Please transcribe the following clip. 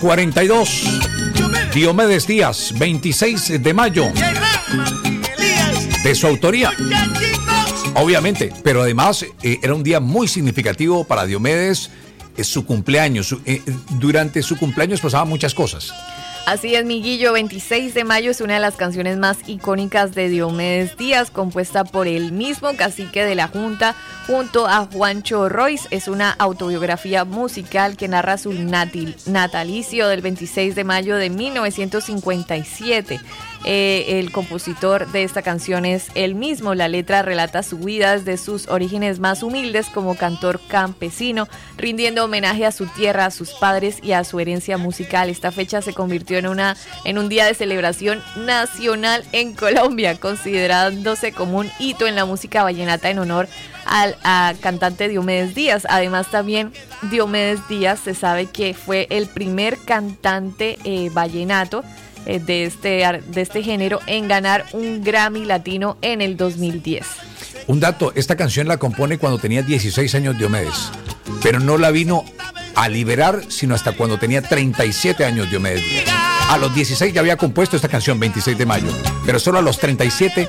42. Diomedes Díaz, 26 de mayo. De su autoría. Obviamente, pero además era un día muy significativo para Diomedes, su cumpleaños. Durante su cumpleaños pasaban muchas cosas. Así es, Miguillo, 26 de mayo es una de las canciones más icónicas de Diomedes Díaz, compuesta por el mismo cacique de la Junta junto a Juancho Royce. Es una autobiografía musical que narra su natalicio del 26 de mayo de 1957. El compositor de esta canción es él mismo. La letra relata su vida desde sus orígenes más humildes como cantor campesino, rindiendo homenaje a su tierra, a sus padres y a su herencia musical. Esta fecha se convirtió en un día de celebración nacional en Colombia, considerándose como un hito en la música vallenata en honor al cantante Diomedes Díaz. Además, también Diomedes Díaz se sabe que fue el primer cantante vallenato de este género en ganar un Grammy Latino en el 2010. Un dato, esta canción la compone cuando tenía 16 años Diomedes, pero no la vino a liberar sino hasta cuando tenía 37 años Diomedes Díaz. A los 16 ya había compuesto esta canción, 26 de mayo, pero solo a los 37